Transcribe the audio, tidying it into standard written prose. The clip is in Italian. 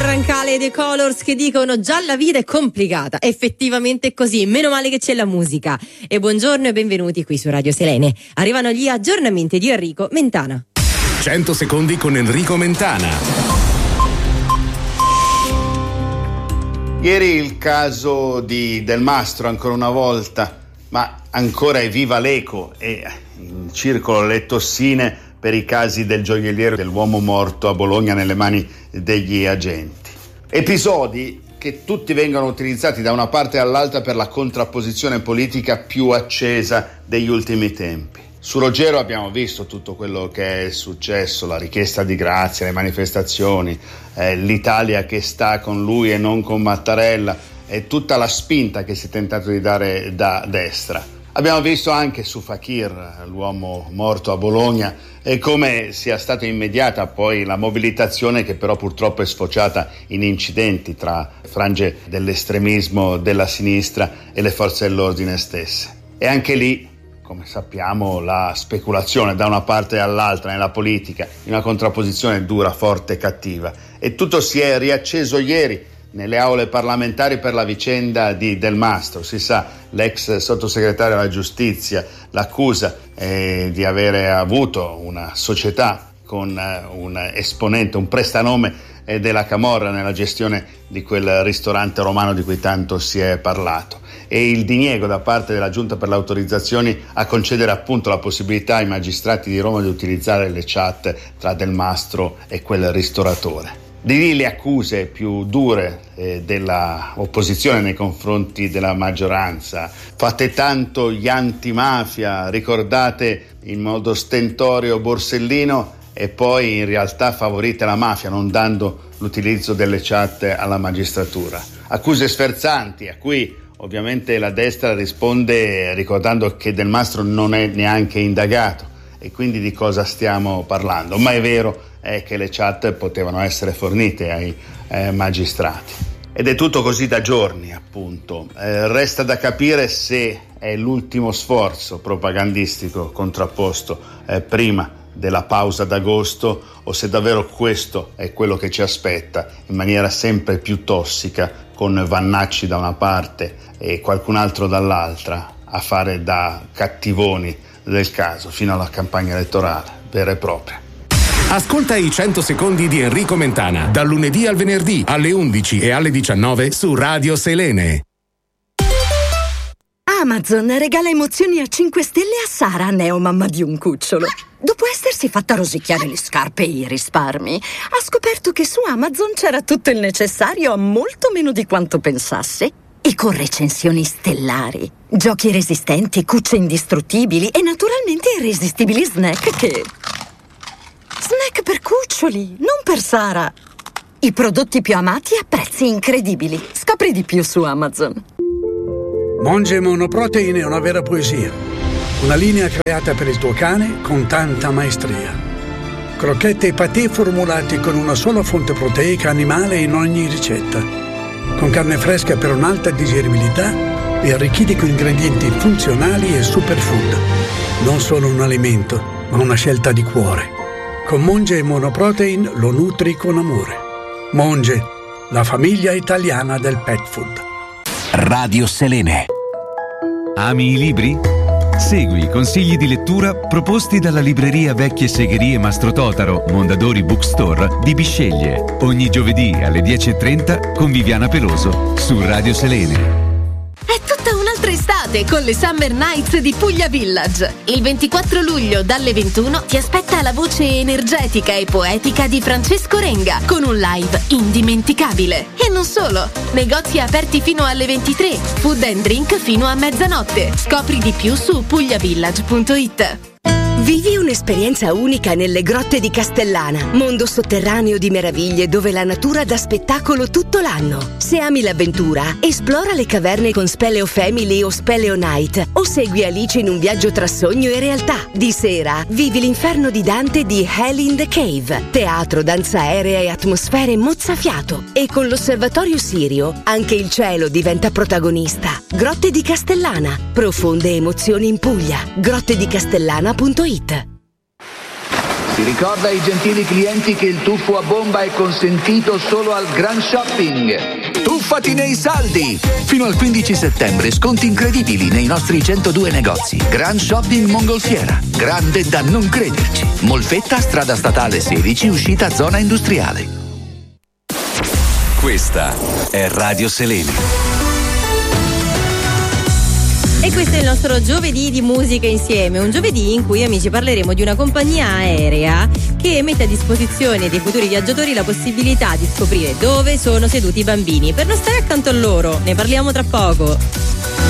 Carrancale dei Colors che dicono già la vita è complicata, effettivamente è così, meno male che c'è la musica. E buongiorno e benvenuti qui su Radio Selene. Arrivano gli aggiornamenti di Enrico Mentana. 100 secondi con Enrico Mentana. Ieri il caso di Del Mastro ancora una volta, ma ancora è viva l'eco e in circolo le tossine per i casi del gioielliero dell'uomo morto a Bologna nelle mani degli agenti. Episodi che tutti vengono utilizzati da una parte all'altra per la contrapposizione politica più accesa degli ultimi tempi. Su Ruggero abbiamo visto tutto quello che è successo, la richiesta di grazia, le manifestazioni, l'Italia che sta con lui e non con Mattarella e tutta la spinta che si è tentato di dare da destra. Abbiamo visto anche su Fakir, l'uomo morto a Bologna, e come sia stata immediata poi la mobilitazione che però purtroppo è sfociata in incidenti tra frange dell'estremismo della sinistra e le forze dell'ordine stesse. E anche lì, come sappiamo, la speculazione da una parte all'altra nella politica, in una contrapposizione dura, forte e cattiva. E tutto si è riacceso ieri nelle aule parlamentari per la vicenda di Del Mastro. Si sa, l'ex sottosegretario alla giustizia, l'accusa di avere avuto una società con un esponente, un prestanome della Camorra nella gestione di quel ristorante romano di cui tanto si è parlato, e il diniego da parte della Giunta per le autorizzazioni a concedere appunto la possibilità ai magistrati di Roma di utilizzare le chat tra Del Mastro e quel ristoratore. Di lì le accuse più dure della opposizione nei confronti della maggioranza, fate tanto gli antimafia, ricordate in modo stentorio Borsellino e poi in realtà favorite la mafia non dando l'utilizzo delle chat alla magistratura. Accuse sferzanti a cui ovviamente la destra risponde ricordando che Del Mastro non è neanche indagato e quindi di cosa stiamo parlando, ma è vero è che le chat potevano essere fornite ai magistrati. Ed è tutto così da giorni, appunto. Resta da capire se è l'ultimo sforzo propagandistico contrapposto prima della pausa d'agosto o se davvero questo è quello che ci aspetta in maniera sempre più tossica, con Vannacci da una parte e qualcun altro dall'altra a fare da cattivoni del caso fino alla campagna elettorale vera e propria. Ascolta i 100 secondi di Enrico Mentana dal lunedì al venerdì alle 11 e alle 19 su Radio Selene. Amazon regala emozioni a 5 stelle a Sara, neomamma di un cucciolo. Dopo essersi fatta rosicchiare le scarpe e i risparmi, ha scoperto che su Amazon c'era tutto il necessario a molto meno di quanto pensasse. E con recensioni stellari, giochi resistenti, cucce indistruttibili e naturalmente irresistibili snack che... Snack per cuccioli, non per Sara. I prodotti più amati a prezzi incredibili. Scopri di più su Amazon. Monge Monoprotein è una vera poesia. Una linea creata per il tuo cane con tanta maestria. Crocchette e patè formulati con una sola fonte proteica animale in ogni ricetta. Con carne fresca per un'alta digeribilità e arricchiti con ingredienti funzionali e superfood. Non solo un alimento, ma una scelta di cuore. Con Monge Monoprotein lo nutri con amore. Monge, la famiglia italiana del pet food. Radio Selene. Ami i libri? Segui i consigli di lettura proposti dalla libreria Vecchie Segherie Mastro Totaro, Mondadori Bookstore di Bisceglie. Ogni giovedì alle 10:30 con Viviana Peloso su Radio Selene. È tutta un'altra estate con le Summer Nights di Puglia Village. Il 24 luglio dalle 21 ti aspetta la voce energetica e poetica di Francesco Renga con un live indimenticabile. E non solo, negozi aperti fino alle 23, food and drink fino a mezzanotte. Scopri di più su pugliavillage.it. Vivi un'esperienza unica nelle grotte di Castellana, mondo sotterraneo di meraviglie dove la natura dà spettacolo tutto l'anno. Se ami l'avventura, esplora le caverne con Speleo Family o Speleo Night o segui Alice in un viaggio tra sogno e realtà. Di sera, vivi l'inferno di Dante di Hell in the Cave, teatro, danza aerea e atmosfere mozzafiato. E con l'Osservatorio Sirio, anche il cielo diventa protagonista. Grotte di Castellana, profonde emozioni in Puglia. grottedicastellana.it. Si ricorda ai gentili clienti che il tuffo a bomba è consentito solo al Grand Shopping. Tuffati nei saldi! Fino al 15 settembre sconti incredibili nei nostri 102 negozi. Grand Shopping Mongolfiera. Grande da non crederci. Molfetta, strada statale 16, uscita zona industriale. Questa è Radio Selene. E questo è il nostro giovedì di musica insieme, un giovedì in cui, amici, parleremo di una compagnia aerea che mette a disposizione dei futuri viaggiatori la possibilità di scoprire dove sono seduti i bambini per non stare accanto a loro. Ne parliamo tra poco.